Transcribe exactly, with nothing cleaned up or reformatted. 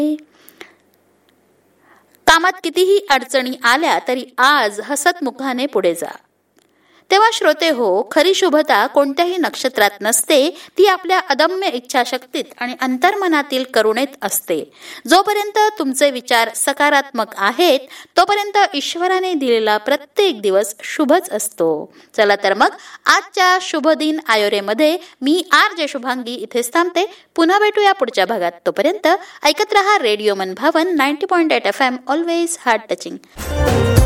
कामात कितीही अडचणी आल्या तरी आज हसत मुखाने पुढे जा. तेव्हा श्रोते हो, खरी शुभता कोणत्याही नक्षत्रात नसते, ती आपल्या अदम्य इच्छाशक्तीत आणि अंतर्मनातील करुणेत असते. जोपर्यंत तुमचे विचार सकारात्मक आहेत तोपर्यंत ईश्वराने दिलेला प्रत्येक दिवस शुभच असतो. चला तर मग आजच्या शुभ दिन आयोरेमध्ये मी आर जे शुभांगी इथेच थांबते. पुन्हा भेटूया पुढच्या भागात. तोपर्यंत ऐकत रहा रेडिओ मनभावन ninety point eight F M, always heart touching.